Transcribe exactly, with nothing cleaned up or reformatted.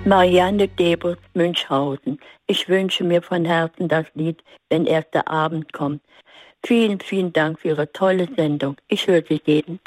Marianne Debus, Münchhausen. Ich wünsche mir von Herzen das Lied, wenn erst der Abend kommt. Vielen, vielen Dank für Ihre tolle Sendung. Ich höre Sie jeden